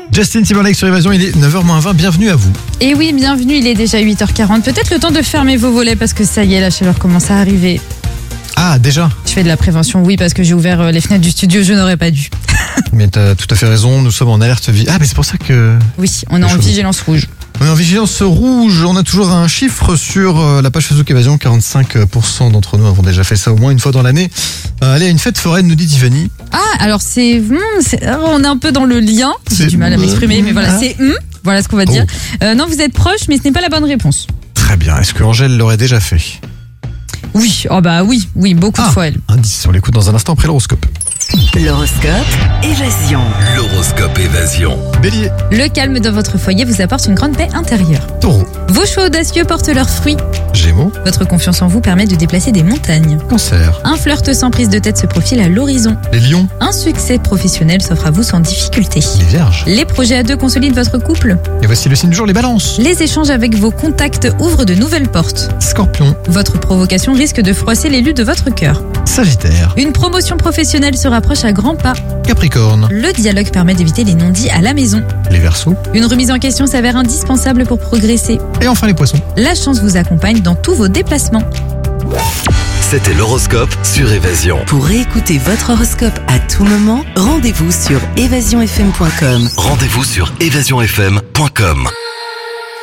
Justin Timberlake sur Évasion, il est 9h-20, bienvenue à vous. Et oui, bienvenue, il est déjà 8h40. Peut-être le temps de fermer vos volets parce que ça y est, la chaleur commence à arriver. Ah, déjà? Je fais de la prévention, oui, parce que j'ai ouvert les fenêtres du studio, je n'aurais pas dû. Mais t'as tout à fait raison, nous sommes en alerte vie. Ah, mais c'est pour ça que... Oui, on est en vigilance rouge. On est en vigilance rouge, on a toujours un chiffre sur la page Facebook Évasion, 45% d'entre nous avons déjà fait ça au moins une fois dans l'année. Aller à une fête foraine, nous dit Tiffany. Ah, alors on est un peu dans le lien, j'ai du mal à m'exprimer, mais voilà, voilà ce qu'on va dire. Non, vous êtes proche, mais ce n'est pas la bonne réponse. Très bien, est-ce que Angèle l'aurait déjà fait? Oui, oui, beaucoup de fois elle. Indice, on l'écoute dans un instant après l'horoscope. L'horoscope Évasion. L'horoscope Évasion. Bélier. Le calme dans votre foyer vous apporte une grande paix intérieure. Taureau. Vos choix audacieux portent leurs fruits. Gémeaux. Votre confiance en vous permet de déplacer des montagnes. Cancer. Un flirt sans prise de tête se profile à l'horizon. Les lions. Un succès professionnel s'offre à vous sans difficulté. Les vierges. Les projets à deux consolident votre couple. Et voici le signe du jour, les balances. Les échanges avec vos contacts ouvrent de nouvelles portes. Scorpion. Votre provocation risque de froisser l'élu de votre cœur. Sagittaire. Une promotion professionnelle se rapproche à grands pas. Capricorne. Le dialogue permet d'éviter les non-dits à la maison. Les Verseaux. Une remise en question s'avère indispensable pour progresser. Et enfin les poissons. La chance vous accompagne dans tous vos déplacements. C'était l'horoscope sur Évasion. Pour réécouter votre horoscope à tout moment, rendez-vous sur évasionfm.com. Rendez-vous sur évasionfm.com.